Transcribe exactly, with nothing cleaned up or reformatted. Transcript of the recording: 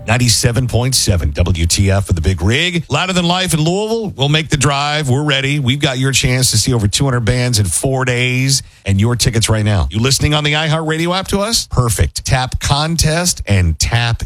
ninety-seven point seven W T F for the Big Rig. Louder Than Life in Louisville. We'll make the drive. We're ready. We've got your chance to see over two hundred bands in four days and your tickets right now. You listening on the iHeartRadio app to us? Perfect. Tap contest and tap